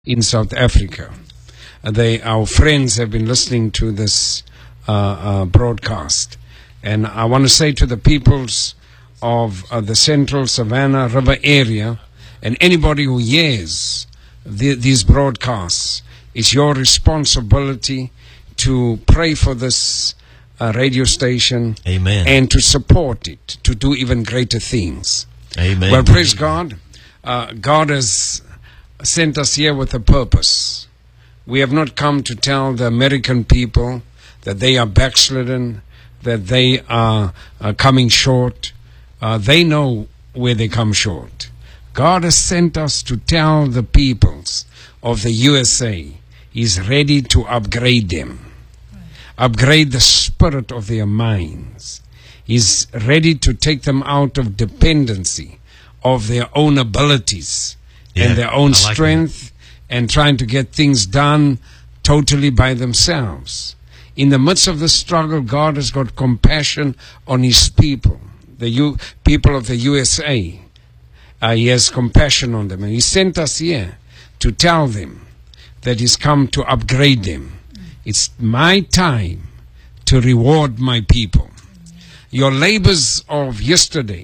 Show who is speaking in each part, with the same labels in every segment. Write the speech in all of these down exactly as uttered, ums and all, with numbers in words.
Speaker 1: in South Africa. Uh, they, our friends have been listening to this uh, uh, broadcast. And I want to say to the peoples of uh, the central Savannah River area and anybody who hears the, these broadcasts, it's your responsibility to pray for this uh, radio station.
Speaker 2: Amen.
Speaker 1: And to support it, to do even greater things.
Speaker 2: Amen.
Speaker 1: Well, praise God. Uh, God has sent us here with a purpose. We have not come to tell the American people that they are backslidden, that they are uh, coming short. Uh, they know where they come short. God has sent us to tell the peoples of the U S A He's ready to upgrade them, upgrade the spirit of their minds. He's ready to take them out of dependency of their own abilities yeah, and their own like strength that. And trying to get things done totally by themselves. In the midst of the struggle, God has got compassion on His people, the U- people of the U S A. Uh, he has compassion on them. And He sent us here to tell them that He's come to upgrade them. It's my time to reward my people. Your labors of yesterday,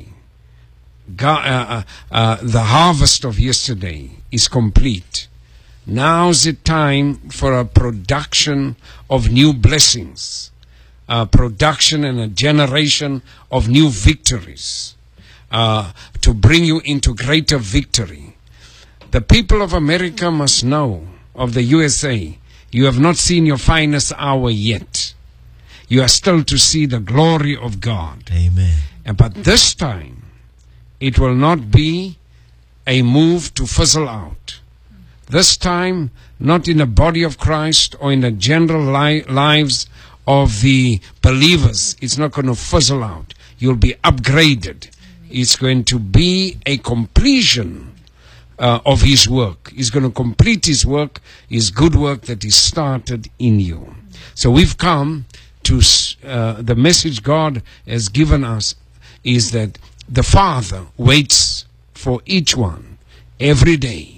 Speaker 1: God, uh, uh, uh, the harvest of yesterday is complete. Now's the time for a production of new blessings, a production and a generation of new victories, uh, to bring you into greater victory. The people of America must know, of the U S A, you have not seen your finest hour yet. You are still to see the glory of God.
Speaker 2: Amen.
Speaker 1: And but this time, it will not be a move to fizzle out. This time, not in the body of Christ or in the general li- lives of the believers. It's not going to fizzle out. You'll be upgraded. It's going to be a completion uh, of His work. He's going to complete His work, His good work that He started in you. So we've come to, uh, the message God has given us is that the Father waits for each one every day.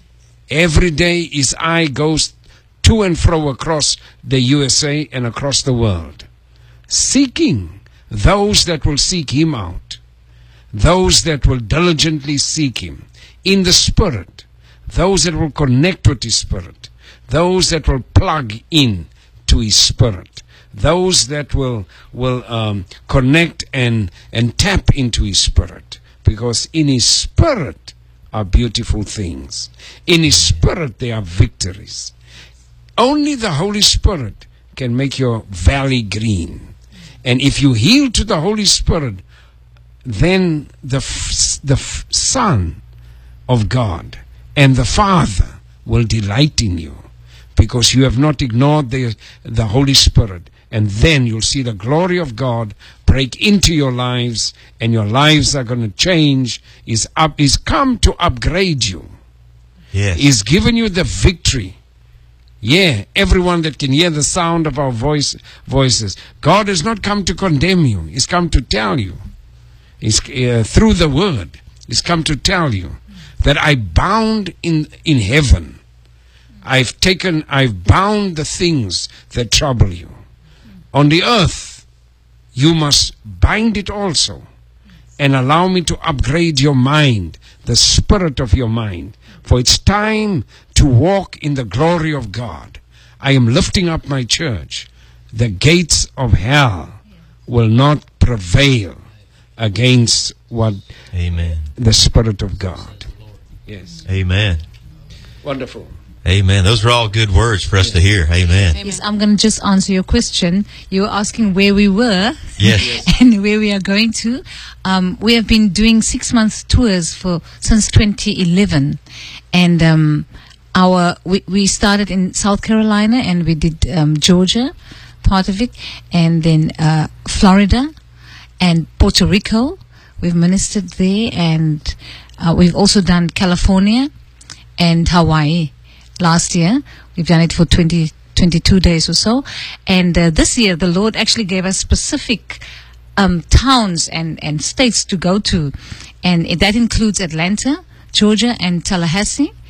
Speaker 1: Every day His eye goes to and fro across the U S A and across the world, seeking those that will seek Him out, those that will diligently seek Him in the Spirit, those that will connect with His Spirit, those that will plug in to His Spirit, those that will will um, connect and, and tap into His Spirit, because in His Spirit are beautiful things. In His Spirit there are victories. Only the Holy Spirit can make your valley green. And if you yield to the Holy Spirit, then the, f- the f- Son of God and the Father will delight in you, because you have not ignored the, the Holy Spirit. And then you'll see the glory of God break into your lives, and your lives are going to change. He's, up, he's come to upgrade you.
Speaker 2: Yes.
Speaker 1: He's given you the victory. Yeah, everyone that can hear the sound of our voice, voices. God has not come to condemn you. He's come to tell you. He's, uh, through the Word, He's come to tell you that I bound in, in heaven. I've taken, I've bound the things that trouble you. On the earth, you must bind it also, and allow me to upgrade your mind, the spirit of your mind. For it's time to walk in the glory of God. I am lifting up my church. The gates of hell will not prevail against what
Speaker 2: Amen.
Speaker 1: The Spirit of God. Yes.
Speaker 2: Amen.
Speaker 1: Wonderful.
Speaker 2: Amen. Those are all good words for us yes. to hear. Amen.
Speaker 3: Yes, I'm going to just answer your question. You were asking where we were
Speaker 2: yes.
Speaker 3: and where we are going to. Um, we have been doing six-month tours for since twenty eleven. And um, our we, we started in South Carolina, and we did um, Georgia, part of it, and then uh, Florida and Puerto Rico. We've ministered there, and uh, we've also done California and Hawaii. Last year, we've done it for twenty, twenty-two days or so. And uh, this year, the Lord actually gave us specific um, towns and, and states to go to. And it, that includes Atlanta, Georgia, and Tallahassee.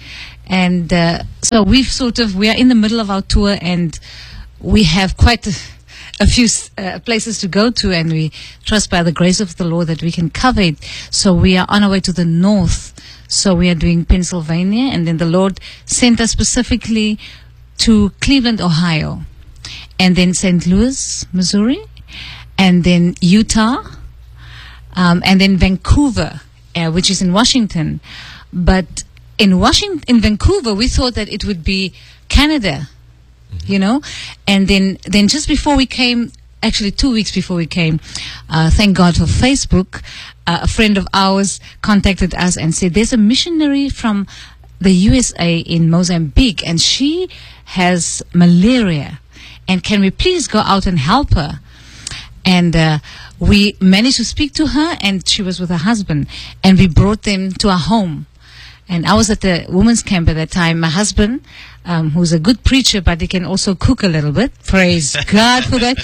Speaker 3: And uh, so we've sort of, we are in the middle of our tour, and we have quite a, a few uh, places to go to, and we trust by the grace of the Lord that we can cover it. So we are on our way to the north. So we are doing Pennsylvania, and then the Lord sent us specifically to Cleveland, Ohio, and then Saint Louis, Missouri, and then Utah, um, and then Vancouver, uh, which is in Washington. But in Washington, in Vancouver, we thought that it would be Canada, mm-hmm. you know, and then then just before we came, actually two weeks before we came, uh, thank God for Facebook, uh, a friend of ours contacted us and said, there's a missionary from the U S A in Mozambique, and she has malaria, and can we please go out and help her? And uh, we managed to speak to her, and she was with her husband, and we brought them to our home. And I was at the women's camp at that time. My husband, um, who's a good preacher, but he can also cook a little bit. Praise God for that.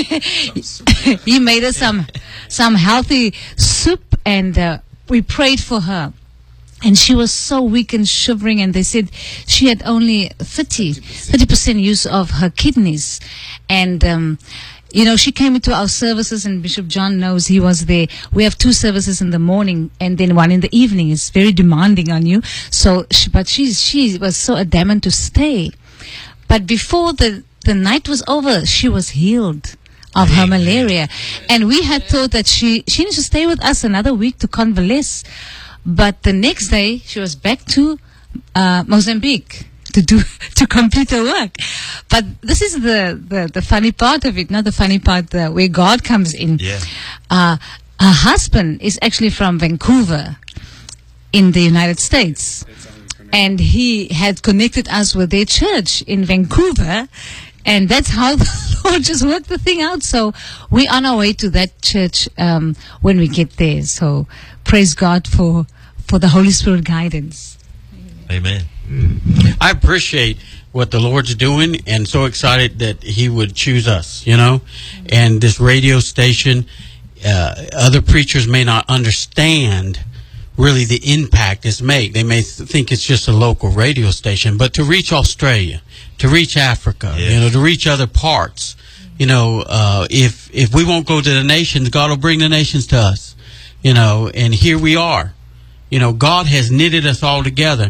Speaker 3: He made us some some healthy soup, and uh, we prayed for her. And she was so weak and shivering, and they said she had only thirty percent use of her kidneys. And um, you know, she came into our services, and Bishop John knows, he was there. We have two services in the morning and then one in the evening. It's very demanding on you. So, she, but she she was so adamant to stay. But before the, the night was over, she was healed of her malaria. And we had thought that she, she needs to stay with us another week to convalesce. But the next day, she was back to uh, Mozambique to do to complete her work. But this is the, the, the funny part of it, not the funny part uh, where God comes in.
Speaker 2: Yeah.
Speaker 3: Uh, her husband is actually from Vancouver in the United States. And he had connected us with their church in Vancouver. And that's how the Lord just worked the thing out. So we're on our way to that church um, when we get there. So praise God for, for the Holy Spirit guidance.
Speaker 2: Amen.
Speaker 4: I appreciate what the Lord's doing, and so excited that He would choose us, you know. And this radio station, uh, other preachers may not understand really the impact it's made. They may th- think it's just a local radio station, but to reach Australia, to reach Africa,
Speaker 2: yes.
Speaker 4: you know, to reach other parts, you know, uh, if if we won't go to the nations, God will bring the nations to us, you know. And here we are, you know. God has knitted us all together.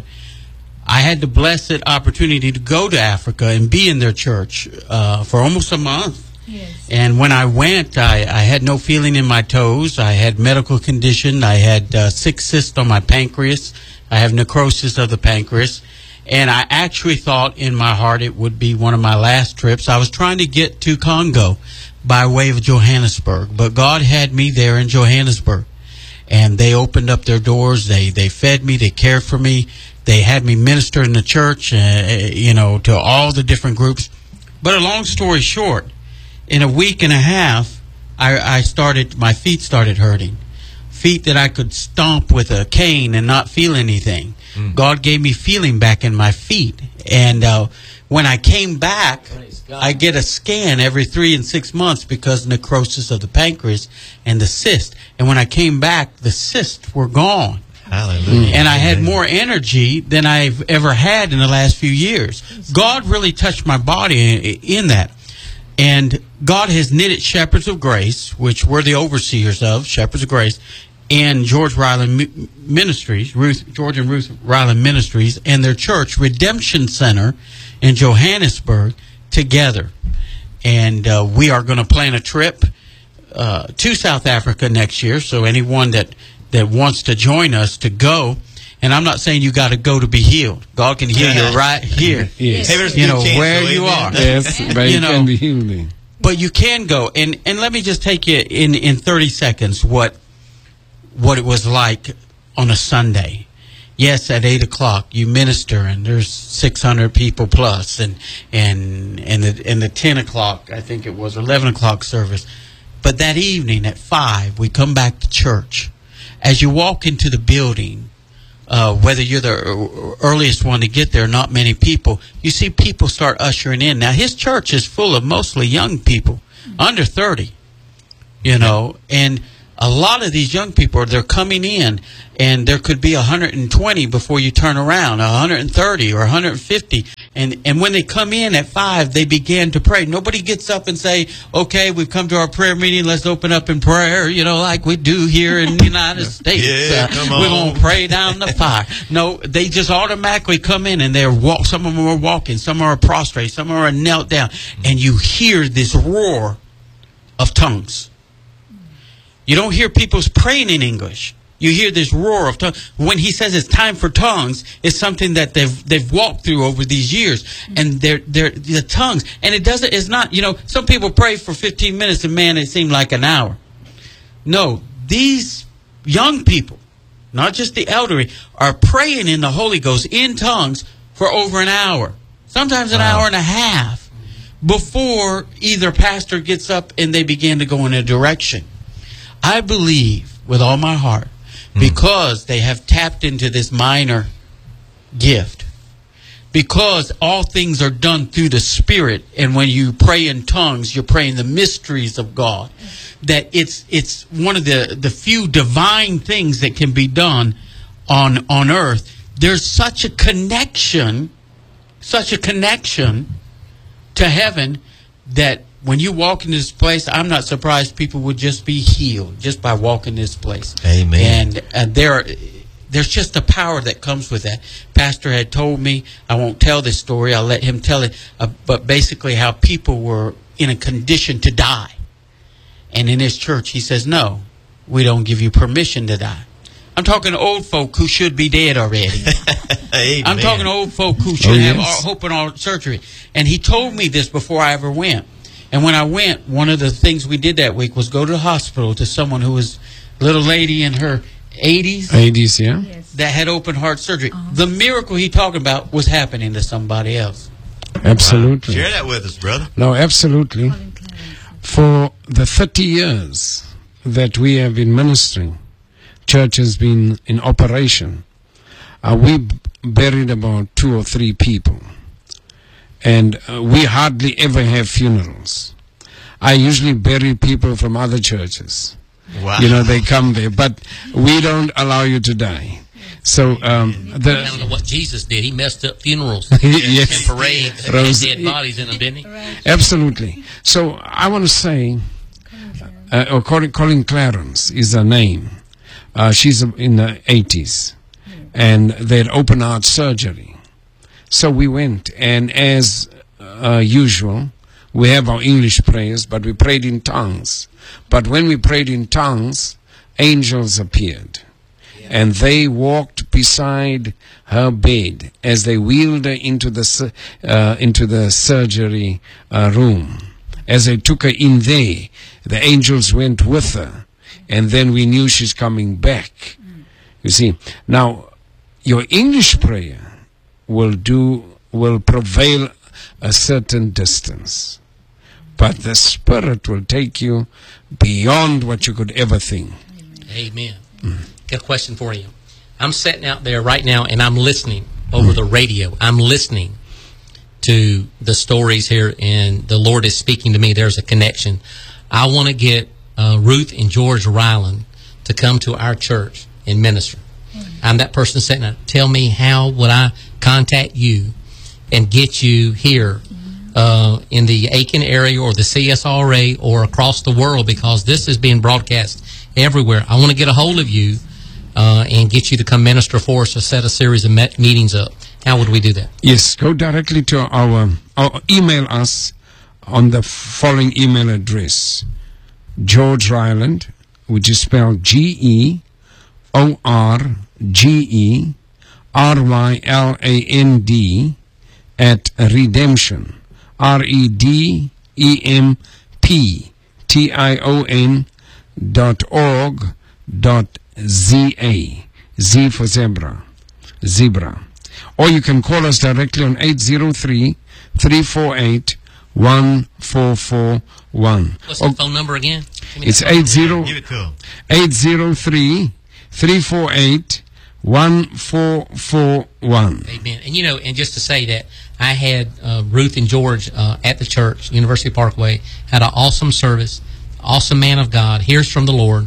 Speaker 4: I had the blessed opportunity to go to Africa and be in their church uh, for almost a month. Yes. And when I went, I, I had no feeling in my toes. I had medical condition. I had uh, six cysts on my pancreas. I have necrosis of the pancreas. And I actually thought in my heart it would be one of my last trips. I was trying to get to Congo by way of Johannesburg, but God had me there in Johannesburg. And they opened up their doors. They, they fed me. They cared for me. They had me minister in the church, uh, you know, to all the different groups. But a long story short, in a week and a half, I, I started, my feet started hurting. Feet that I could stomp with a cane and not feel anything. Mm. God gave me feeling back in my feet. And uh, when I came back, I get a scan every three and six months because necrosis of the pancreas and the cyst. And when I came back, the cysts were gone.
Speaker 2: Hallelujah.
Speaker 4: And I had more energy than I've ever had in the last few years. God really touched my body in that. And God has knitted Shepherds of Grace, which we're the overseers of, Shepherds of Grace, and George Ryland Ministries, Ruth, George and Ruth Ryland Ministries, and their church, Redemption Center in Johannesburg, together. And uh, we are going to plan a trip uh, to South Africa next year. So anyone that that wants to join us to go, and I'm not saying you got to go to be healed. God can heal you right here.
Speaker 1: Yes.
Speaker 2: Hey, there's
Speaker 4: You
Speaker 2: a
Speaker 4: know,
Speaker 2: chance,
Speaker 4: where
Speaker 2: so
Speaker 4: you
Speaker 2: amen.
Speaker 4: are.
Speaker 1: Yes, but
Speaker 4: You
Speaker 1: you
Speaker 4: know,
Speaker 1: can be healed.
Speaker 4: But you can go, and and let me just take you in in thirty seconds what what it was like on a Sunday. Yes, at eight o'clock you minister, and there's six hundred people plus, and and and the and the ten o'clock, I think it was eleven o'clock service. But that evening at five, we come back to church. As you walk into the building, uh, whether you're the earliest one to get there, not many people, you see people start ushering in. Now, his church is full of mostly young people, under thirty, you know, and a lot of these young people, they're coming in, and there could be one hundred twenty before you turn around, one hundred thirty or one hundred fifty. And and when they come in at five, they begin to pray. Nobody gets up and say, okay, we've come to our prayer meeting, let's open up in prayer, you know, like we do here in the United States.
Speaker 2: Yeah, come
Speaker 4: uh, we're
Speaker 2: on.
Speaker 4: going to pray down the fire. No, they just automatically come in, and they're walk. Some of them are walking, some are prostrate, some are knelt down. And you hear this roar of tongues. You don't hear people praying in English. You hear this roar of tongues. When he says it's time for tongues, it's something that they've they've walked through over these years, and they're they're the tongues. And it doesn't. It's not. You know, some people pray for fifteen minutes, and man, it seemed like an hour. No, these young people, not just the elderly, are praying in the Holy Ghost in tongues for over an hour, sometimes an
Speaker 2: Wow.
Speaker 4: hour and a half, before either pastor gets up and they begin to go in a direction. I believe with all my heart, because they have tapped into this minor gift, because all things are done through the Spirit, and when you pray in tongues, you're praying the mysteries of God, that it's it's one of the, the few divine things that can be done on on earth. There's such a connection, such a connection to heaven, that when you walk in this place, I'm not surprised people would just be healed just by walking this place.
Speaker 2: Amen.
Speaker 4: And uh, there, there's just a power that comes with that. Pastor had told me, I won't tell this story, I'll let him tell it, uh, but basically how people were in a condition to die. And in his church, he says, no, we don't give you permission to die. I'm talking old folk who should be dead already.
Speaker 2: Amen.
Speaker 4: I'm talking old folk who should
Speaker 1: Oh,
Speaker 4: have
Speaker 1: yes.
Speaker 4: all, open heart surgery. And he told me this before I ever went. And when I went, one of the things we did that week was go to the hospital to someone who was a little lady in her eighties
Speaker 1: eighties, yeah?
Speaker 4: that had open heart surgery. The miracle he talked about was happening to somebody else.
Speaker 1: Absolutely.
Speaker 2: Share that with us, brother.
Speaker 1: No, absolutely. For the thirty years that we have been ministering, church has been in operation, uh, we b- buried about two or three people. And uh, we hardly ever have funerals. I usually bury people from other churches.
Speaker 2: Wow.
Speaker 1: You know, they come there, but we don't allow you to die. So um,
Speaker 5: I don't know
Speaker 1: the
Speaker 5: what Jesus did. He messed up funerals
Speaker 1: yes,
Speaker 5: and parades and
Speaker 1: Rose-
Speaker 5: had dead bodies in them, didn't he?
Speaker 1: absolutely. So I want to say, uh, or Colin, Colin Clarence is her name. Uh, she's in the eighties, and they had open heart surgery. So we went, and as uh, usual, we have our English prayers, but we prayed in tongues. But when we prayed in tongues, angels appeared. And they walked beside her bed as they wheeled her into the su- uh, into the surgery uh, room. As they took her in there, the angels went with her, and then we knew she's coming back. You see, now your English prayer will do will prevail a certain distance, but the Spirit will take you beyond what you could ever think.
Speaker 5: Amen. Got a question for you. I'm sitting out there right now, and I'm listening over the radio. I'm listening to the stories here, and the Lord is speaking to me. There's a connection. I want to get uh, Ruth and George Ryland to come to our church and minister. I'm that person sitting there. Tell me, how would I contact you and get you here uh, in the Aiken area or the C S R A or across the world, because this is being broadcast everywhere. I want to get a hold of you uh, and get you to come minister for us or set a series of met- meetings up. How would we do that?
Speaker 1: Yes, go directly to our, our email us on the following email address: George Ryland, which is spelled G E O R G E R Y L A N D at Redemption, R E D E M P T I O N dot org dot Z A, Z for zebra, zebra. Or you can call us directly on eight zero three, three four eight, one four four one.
Speaker 5: What's the phone number again? Give me
Speaker 1: It's
Speaker 5: that phone
Speaker 1: eight zero
Speaker 2: Give it to him.
Speaker 1: eight zero three, three four eight, one four four one.
Speaker 5: Amen. And you know, and just to say that I had uh, Ruth and George uh, at the church, University Parkway, had an awesome service, awesome man of God, hears from the Lord,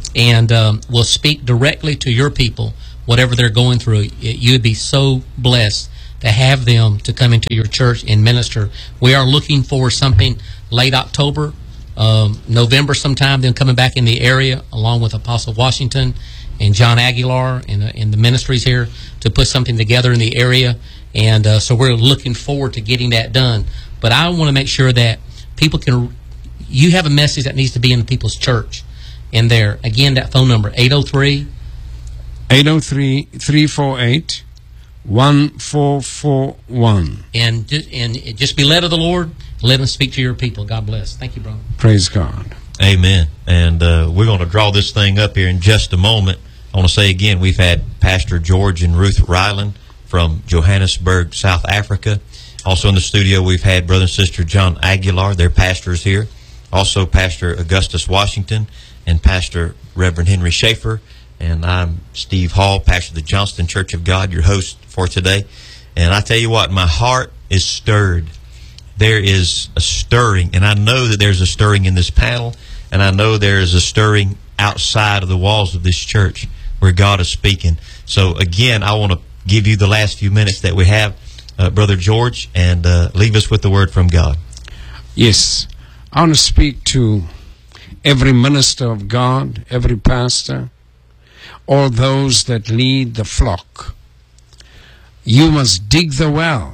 Speaker 5: and um, will speak directly to your people, whatever they're going through. You would be so blessed to have them to come into your church and minister. We are looking for something late October, um, November sometime, them coming back in the area along with Apostle Washington and John Aguilar and, uh, and the ministries here to put something together in the area. And uh, so we're looking forward to getting that done. But I want to make sure that people can, you have a message that needs to be in the people's church. And there, again, that phone number, eight oh three,
Speaker 1: eight oh three, three four eight, one four four one.
Speaker 5: And just, and just be led of the Lord. Let him speak to your people. God bless. Thank you, brother.
Speaker 1: Praise God.
Speaker 2: Amen. And uh, we're going to draw this thing up here in just a moment. I want to say again, we've had Pastor George and Ruth Ryland from Johannesburg, South Africa. Also in the studio, we've had Brother and Sister John Aguilar. They're pastors here. Also Pastor Augustus Washington and Pastor Reverend Henry Schaefer. And I'm Steve Hall, pastor of the Johnston Church of God, your host for today. And I tell you what, my heart is stirred. There is a stirring, and I know that there's a stirring in this panel, and I know there is a stirring outside of the walls of this church where God is speaking. So again, I want to give you the last few minutes that we have, uh, Brother George, and uh, leave us with the word from God.
Speaker 1: Yes, I want to speak to every minister of God, every pastor, all those that lead the flock. You must dig the well.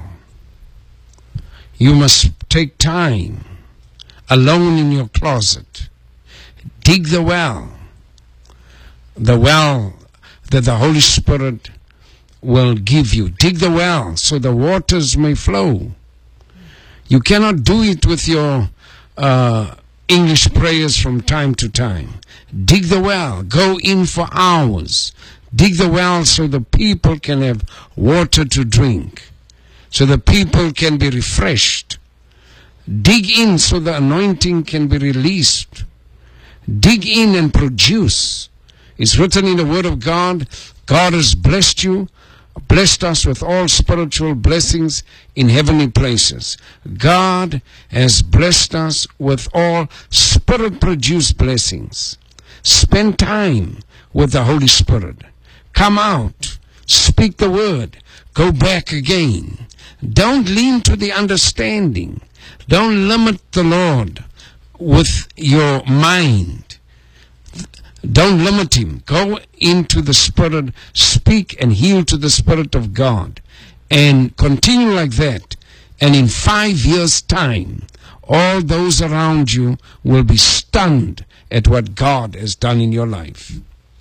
Speaker 1: You must take time alone in your closet. Dig the well. The well that the Holy Spirit will give you. Dig the well so the waters may flow. You cannot do it with your uh, English prayers from time to time. Dig the well. Go in for hours. Dig the well so the people can have water to drink, so the people can be refreshed. Dig in so the anointing can be released. Dig in and produce. It's written in the Word of God, God has blessed you, blessed us with all spiritual blessings in heavenly places. God has blessed us with all Spirit-produced blessings. Spend time with the Holy Spirit. Come out. Speak the Word. Go back again. Don't lean to the understanding. Don't limit the Lord with your mind. Don't limit Him. Go into the Spirit. Speak and heal to the Spirit of God. And continue like that. And in five years' time, all those around you will be stunned at what God has done in your life.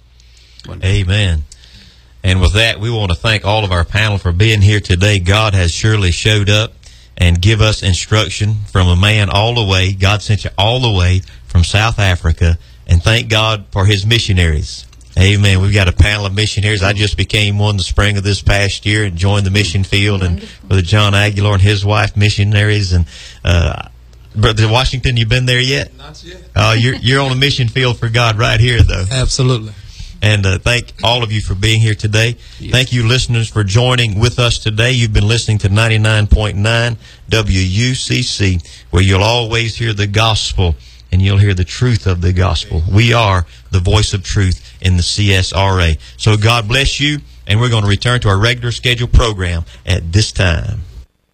Speaker 2: Amen. And with that, we want to thank all of our panel for being here today. God has surely showed up and give us instruction from a man all the way. God sent you all the way from South Africa. And thank God for His missionaries. Amen. We've got a panel of missionaries. I just became one the spring of this past year and joined the mission field. And Brother John Aguilar and his wife, missionaries. And uh, Brother Washington, you been there yet?
Speaker 6: Not yet.
Speaker 2: Uh, you're, you're on a mission field for God right here, though.
Speaker 6: Absolutely.
Speaker 2: And uh, thank all of you for being here today. Yes. Thank you, listeners, for joining with us today. You've been listening to ninety-nine point nine W U C C, where you'll always hear the gospel and you'll hear the truth of the gospel. We are the voice of truth in the C S R A. So God bless you, and we're going to return to our regular scheduled program at this time.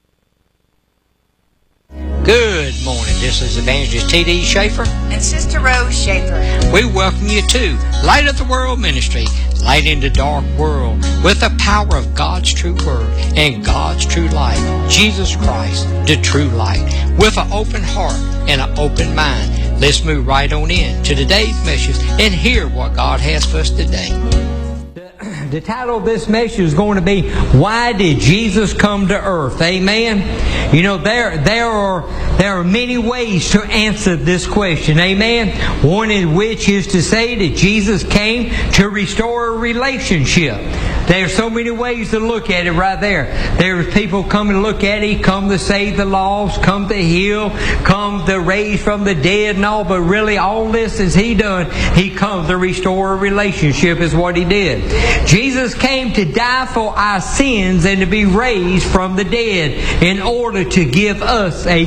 Speaker 7: Good morning. This is Evangelist T D Schaefer
Speaker 8: and Sister Rose Schaefer.
Speaker 7: We welcome you to Light of the World Ministry, light in the dark world, with the power of God's true word and God's true light, Jesus Christ, the true light. With an open heart and an open mind, let's move right on in to today's message and hear what God has for us today. The title of this message is going to be, Why Did Jesus Come to Earth? Amen. You know, there there are there are many ways to answer this question. Amen. One in which is to say that Jesus came to restore a relationship. There are so many ways to look at it right there. There's people come to look at it, come to save the lost, come to heal, come to raise from the dead and all, but really all this is He done. He comes to restore a relationship is what He did. Jesus came to die for our sins and to be raised from the dead in order to give us a new life.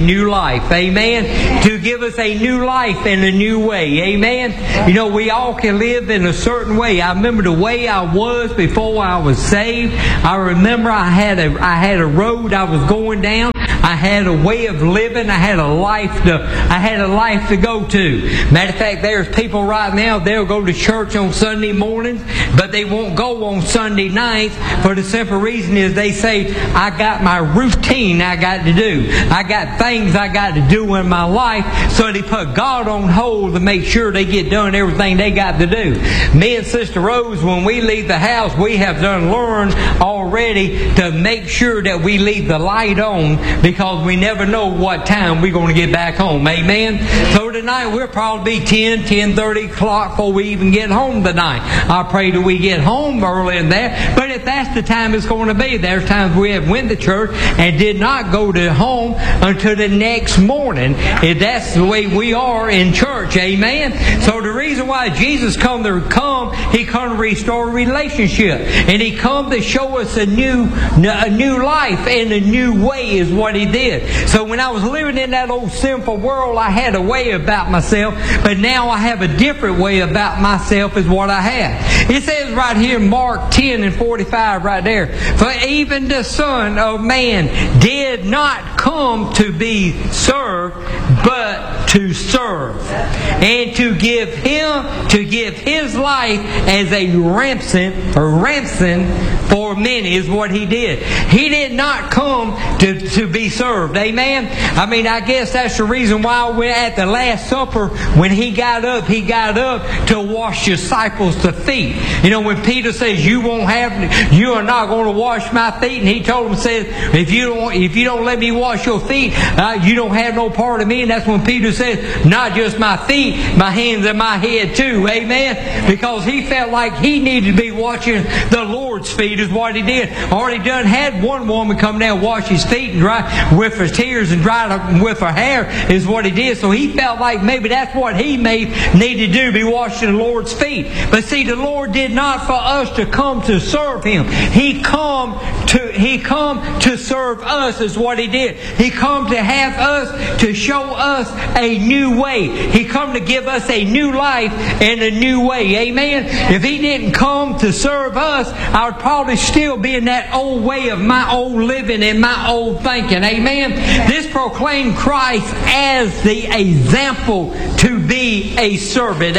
Speaker 7: life. Amen. To give us a new life and a new way. Amen. You know, we all can live in a certain way. I remember the way I was before I was saved. I remember I had a I had a road I was going down. I had a way of living. I had a life to I had a life to go to. Matter of fact, there's people right now, they'll go to church on Sunday mornings, but they won't go on Sunday nights for the simple reason is they say, I got my routine I got to do. I got things I got to do in my life, so they put God on hold to make sure they get done everything they got to do. Me and Sister Rose, when we leave the house, we have done learned already to make sure that we leave the light on, because we never know what time we're going to get back home. Amen? So tonight we'll probably be ten, ten thirty o'clock before we even get home tonight. I pray that we get home early in there. But if that's the time it's going to be, there's times we have went to church and did not go to home until the next morning. If that's the way we are in church. Amen? So the reason why Jesus come to come, He come to restore a relationship. And He come to show us a new, a new life and a new way is what He did. So when I was living in that old sinful world, I had a way about myself, but now I have a different way about myself is what I have. It says right here, Mark ten and forty-five right there, for even the Son of Man did not come to be served, but to serve, and to give Him, to give His life as a ransom, or ransom for many is what He did. He did not come to, to be served. Amen? I mean, I guess that's the reason why we're at the Last Supper, when He got up, He got up to wash disciples' the feet. You know, when Peter says, you won't have, you are not going to wash my feet, and He told him, says, if you don't, if you don't let me wash your feet, uh, you don't have no part of me. And that's when Peter says, not just my feet, my hands and my head too. Amen? Because he felt like he needed to be washing the Lord's feet is what he did. Already done had one woman come down and wash his feet and dry with her tears and dry them with her hair is what he did. So he felt like maybe that's what he made needed to do, be washing the Lord's feet. But see, the Lord did not for us to come to serve Him. He come to He come to serve us is what He did. He come to have us, to show us a new way. He come to give us a new life and a new way. Amen? If He didn't come to serve us, I would probably still be in that old way of my old living and my old thinking. Amen? This proclaimed Christ as the example to be a servant.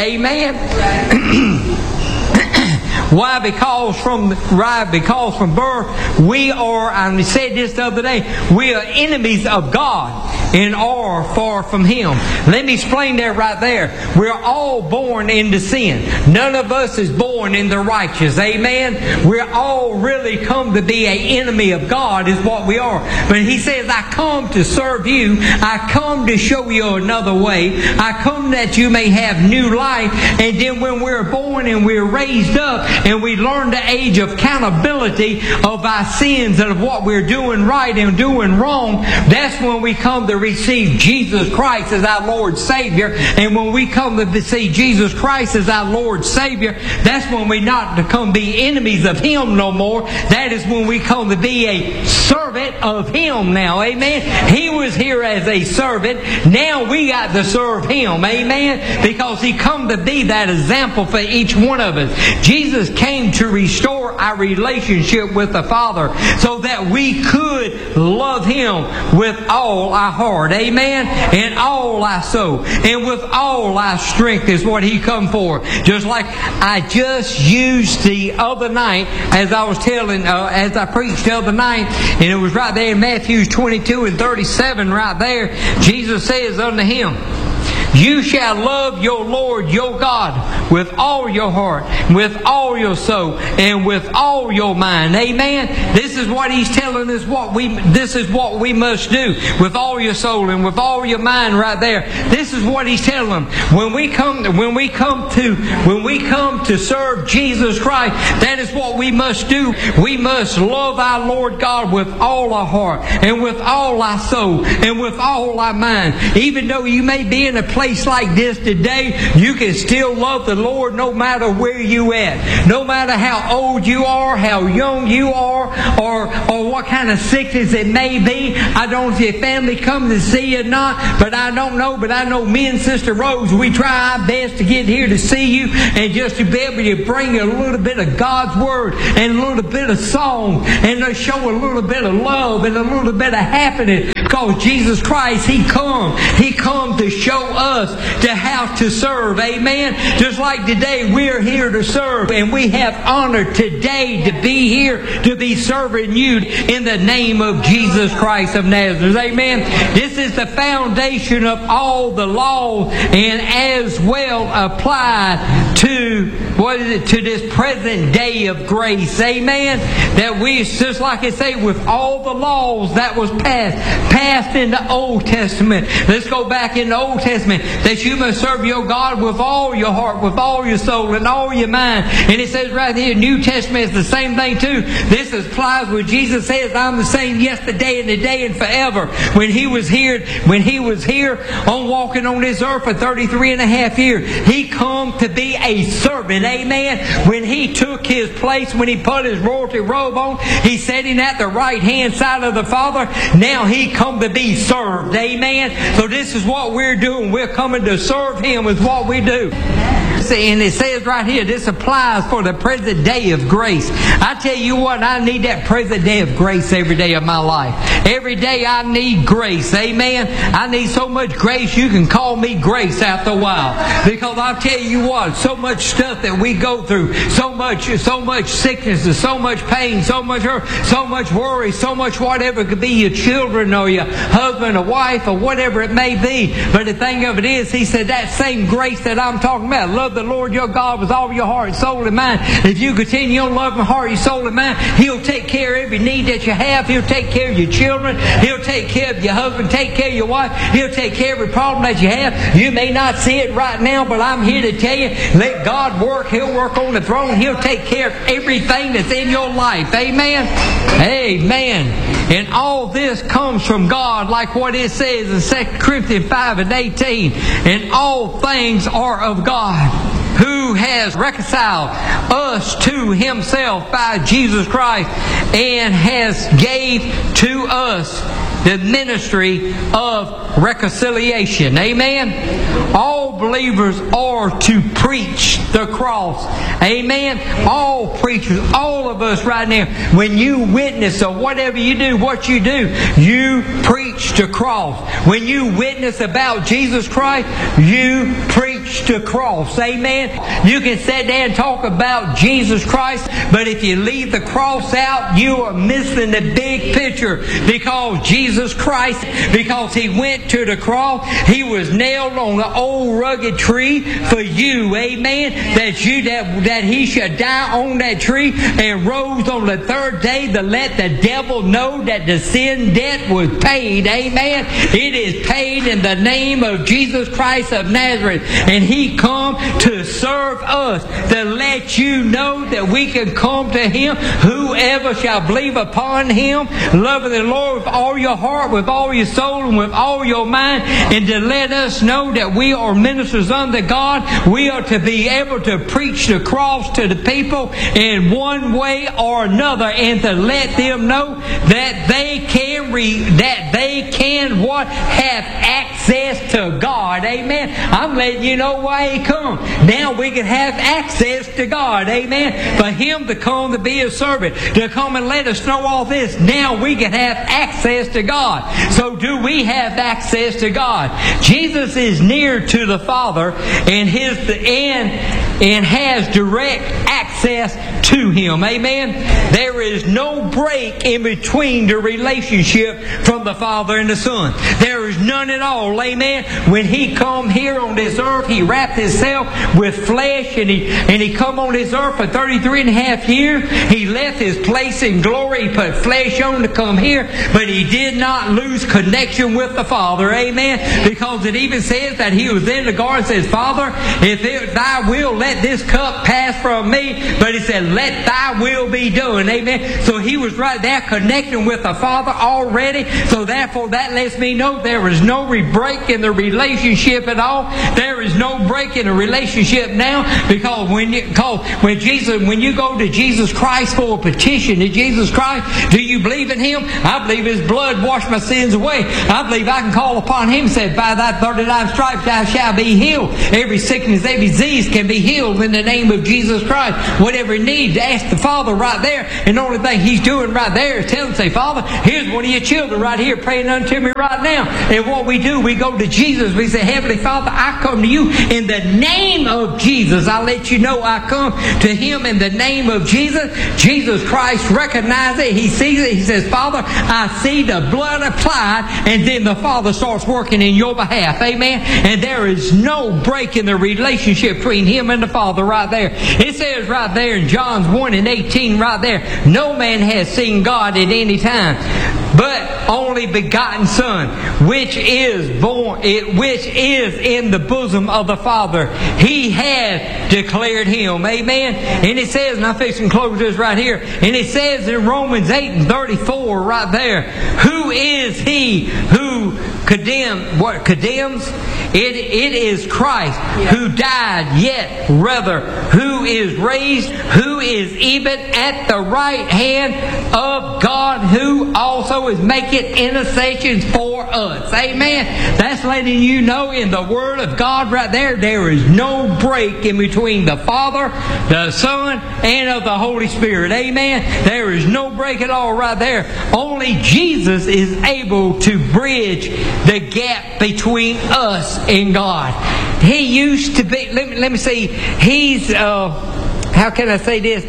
Speaker 7: Amen? Why? Because from right, because from birth we are, and we said this the other day, we are enemies of God and are far from Him. Let me explain that right there. We're all born into sin. None of us is born in the righteous. Amen? We're all really come to be an enemy of God is what we are. But He says, I come to serve you. I come to show you another way. I come that you may have new life. And then when we're born and we're raised up, and we learn the age of accountability of our sins and of what we're doing right and doing wrong, that's when we come to receive Jesus Christ as our Lord Savior. And when we come to see Jesus Christ as our Lord Savior, that's when we not to come be enemies of Him no more. That is when we come to be a servant of Him now. Amen? He was here as a servant. Now we got to serve Him. Amen? Because He come to be that example for each one of us. Jesus came to restore our relationship with the Father so that we could love Him with all our heart. Amen? And all our soul. And with all our strength is what He come for. Just like I just used the other night, as I was telling, uh, as I preached the other night, and it was right there in Matthew twenty-two and thirty-seven right there, Jesus says unto him, you shall love your Lord your God with all your heart, with all your soul, and with all your mind. Amen. This is what He's telling us. What we this is what we must do with all your soul and with all your mind. Right there. This is what He's telling them. When we come, when we come to, when we come to serve Jesus Christ, that is what we must do. We must love our Lord God with all our heart and with all our soul and with all our mind. Even though you may be in a place place like this today, you can still love the Lord no matter where you at. No matter how old you are, how young you are, or or what kind of sickness it may be. I don't know if your family comes to see you or not, but I don't know. But I know me and Sister Rose, we try our best to get here to see you and just to be able to bring you a little bit of God's Word and a little bit of song and to show a little bit of love and a little bit of happiness. Because Jesus Christ, He come. He come to show us to how to serve. Amen. Just like today, we're here to serve. And we have honor today to be here, to be serving you in the name of Jesus Christ of Nazareth. Amen. This is the foundation of all the law, and as well applied to, what is it, to this present day of grace. Amen. That we, just like it say, with all the laws that was passed, passed in the Old Testament. Let's go back in the Old Testament. That you must serve your God with all your heart, with all your soul, and all your mind. And it says right here, New Testament is the same thing too. This applies when Jesus says, I'm the same yesterday and today and forever. When He was here, when He was here on walking on this earth for thirty-three and a half years, He come to be a servant. Amen. When He took His place, when He put His royalty robe on, He sitting at the right hand side of the Father. Now He come to be served. Amen. So this is what we're doing. We're coming to serve Him is what we do. And it says right here, this applies for the present day of grace. I tell you what, I need that present day of grace every day of my life. Every day I need grace. Amen. I need so much grace you can call me Grace after a while. Because I'll tell you what, so much stuff that we go through, so much, so much sickness, so much pain, so much hurt, so much worry, so much whatever. It could be your children or your husband or wife or whatever it may be. But the thing of it is, He said that same grace that I'm talking about, love the Lord your God with all your heart, soul, and mind. If you continue on loving heart, your soul, and mind, He'll take care of every need that you have. He'll take care of your children. He'll take care of your husband. Take care of your wife. He'll take care of every problem that you have. You may not see it right now, but I'm here to tell you, let God work. He'll work on the throne. He'll take care of everything that's in your life. Amen. Amen. And all this comes from God, like what it says in Second Corinthians five and eighteen. And all things are of God, who has reconciled us to Himself by Jesus Christ, and has gave to us the ministry of reconciliation. Amen. All believers are to preach the cross. Amen. All preachers, all of us right now, when you witness or whatever you do, what you do, you preach the cross. When you witness about Jesus Christ, you preach the cross. Amen. You can sit there and talk about Jesus Christ, but if you leave the cross out, you are missing the big picture. Because Jesus Christ, because He went to the cross, He was nailed on an old rugged tree for you. Amen. That you that, that He should die on that tree and rose on the third day to let the devil know that the sin debt was paid. Amen. It is paid in the name of Jesus Christ of Nazareth. And He come to serve us, to let you know that we can come to Him. Whoever shall believe upon Him, loving the Lord with all your heart, with all your soul, and with all your mind, and to let us know that we are ministers unto God. We are to be able to preach the cross to the people in one way or another, and to let them know that they can re, that they can what have access to God. Amen. I'm letting you know why He come. Now we can have access to God. Amen. For Him to come to be a servant, to come and let us know all this. Now we can have access to God. So do we have access to God? Jesus is near to the Father, and his and and has direct access to Him. Amen. There is no break in between the relationship from the Father and the Son. There is none at all. Amen. When He come here on this earth, He wrapped Himself with flesh, and He and He come on this earth for thirty-three and a half years. He left His place in glory. He put flesh on to come here, but He did not lose connection with the Father. Amen. Because it even says that He was in the garden and says, Father, if it, Thy will, let let this cup pass from me, but he said, let thy will be done. Amen. So he was right there connecting with the Father already. So therefore that lets me know there is no break in the relationship at all. There is no break in the relationship now, because when you call when Jesus when you go to Jesus Christ for a petition to Jesus Christ, do you believe in Him? I believe His blood washed my sins away. I believe I can call upon Him and say, by thy thirty-nine stripes thou shalt be healed. Every sickness, every disease can be healed in the name of Jesus Christ. Whatever you need, ask the Father right there. And the only thing He's doing right there is tell Him, say, Father, here's one of your children right here praying unto me right now. And what we do, we go to Jesus. We say, Heavenly Father, I come to you in the name of Jesus. I let you know I come to Him in the name of Jesus. Jesus Christ recognizes it. He sees it. He says, Father, I see the blood applied. And then the Father starts working in your behalf. Amen. And there is no break in the relationship between Him and the Father right there. It says right there in John one and eighteen right there, no man has seen God at any time, but only begotten Son, which is born, which is in the bosom of the Father. He has declared Him. Amen. And it says, and I'm fixing to close this right here, and it says in Romans eight and thirty-four right there, who is He who condemn, what condemns? It, it is Christ who died, yet rather who is raised, who is even at the right hand of God, who also is making intercessions for us. Amen. That's letting you know in the Word of God right there, there is no break in between the Father, the Son, and of the Holy Spirit. Amen. There is no break at all right there. Only Jesus is able to bridge the gap between us and God. He used to be, let me, let me see, he's, uh, how can I say this?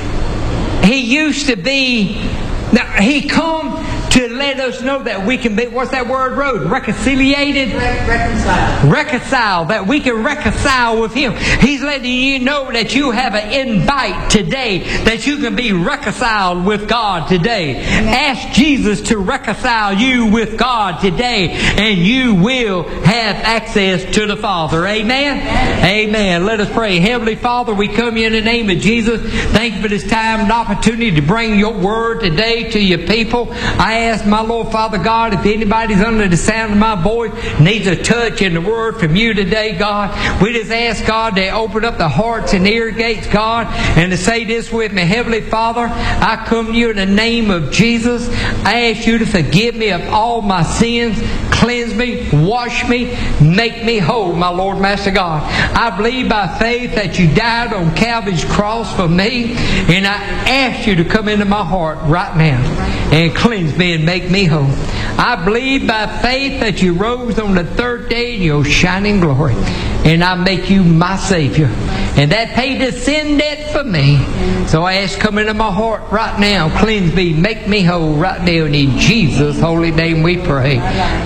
Speaker 7: He used to be, now he come to let us know that we can be, what's that word, Rose? Reconciliated?
Speaker 8: Re- reconcile.
Speaker 7: Reconcile. That we can reconcile with Him. He's letting you know that you have an invite today, that you can be reconciled with God today. Amen. Ask Jesus to reconcile you with God today, and you will have access to the Father. Amen? Amen. Amen. Let us pray. Heavenly Father, we come in the name of Jesus. Thank you for this time and opportunity to bring your word today to your people. I ask, my Lord, Father God, if anybody's under the sound of my voice needs a touch in the word from you today, God, we just ask, God, to open up the hearts and ear gates, God, and to say this with me. Heavenly Father, I come to you in the name of Jesus. I ask you to forgive me of all my sins, cleanse me, wash me, make me whole, my Lord, Master God. I believe by faith that you died on Calvary's cross for me, and I ask you to come into my heart right now and cleanse me and make me whole. I believe by faith that you rose on the third day in your shining glory, and I make you my Savior, and that paid the sin debt for me. So I ask, come into my heart right now, cleanse me, make me whole right now, and in Jesus' holy name we pray.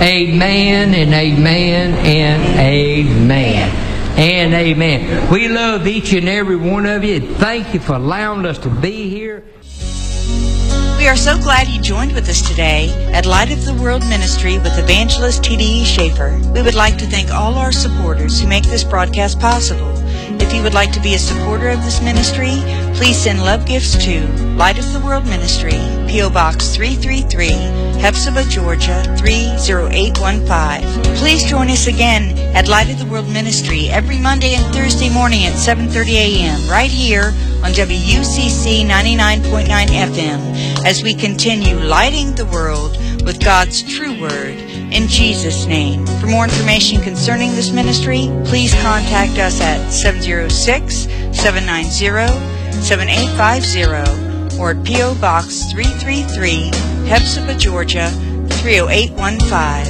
Speaker 7: Amen and amen and amen. And amen. We love each and every one of you. Thank you for allowing us to be here.
Speaker 8: We are so glad you joined with us today at Light of the World Ministry with Evangelist T D E Schaefer. We would like to thank all our supporters who make this broadcast possible. If you would like to be a supporter of this ministry, please send love gifts to Light of the World Ministry, P O Box three three three, Hephzibah, Georgia three zero eight one five. Please join us again at Light of the World Ministry every Monday and Thursday morning at seven thirty a.m. right here on W U C C ninety-nine point nine F M as we continue lighting the world with God's true word. In Jesus' name. For more information concerning this ministry, please contact us at seven zero six, seven nine zero, seven eight five zero or at P O Box three three three, Hephzibah, Georgia three zero eight one five.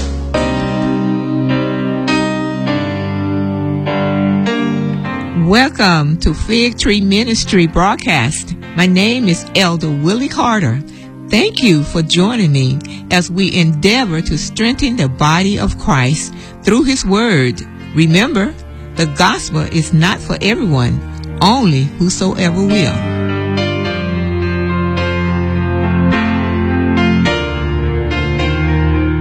Speaker 6: Welcome to Fig Tree Ministry broadcast. My name is Elder Willie Carter. Thank you for joining me as we endeavor to strengthen the body of Christ through His Word. Remember, the gospel is not for everyone, only whosoever will.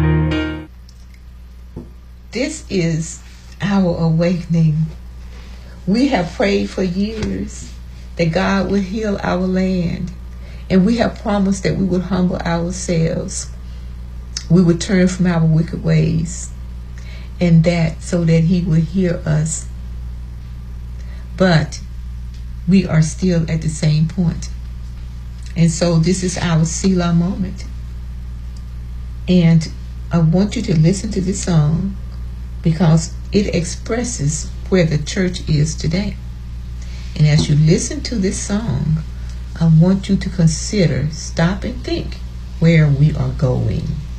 Speaker 6: This is our awakening. We have prayed for years that God would heal our land. And we have promised that we would humble ourselves. We would turn from our wicked ways. And that so that he would hear us. But we are still at the same point. And so this is our Selah moment. And I want you to listen to this song because it expresses where the church is today. And as you listen to this song, I want you to consider, stop and think where we are going.